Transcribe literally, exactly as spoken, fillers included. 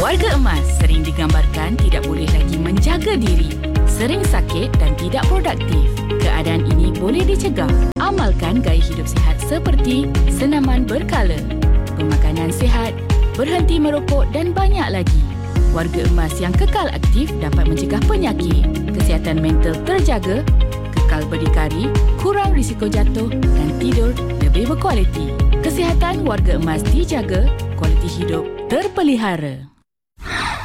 Warga emas sering digambarkan tidak boleh lagi menjaga diri, sering sakit dan tidak produktif. Keadaan ini boleh dicegah. Amalkan gaya hidup sihat seperti senaman berkala, pemakanan sihat, berhenti merokok dan banyak lagi. Warga emas yang kekal aktif dapat mencegah penyakit, kesihatan mental terjaga, kekal berdikari, kurang risiko jatuh dan tidur lebih berkualiti. Kesihatan warga emas dijaga, kualiti hidup terpelihara.